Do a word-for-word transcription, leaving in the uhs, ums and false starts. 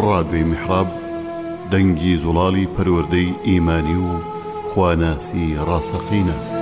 ڕادیۆی میحراب دەنگی زوڵاڵی پەروەردەی ئیمانی و خواناسی ڕاستەقینە.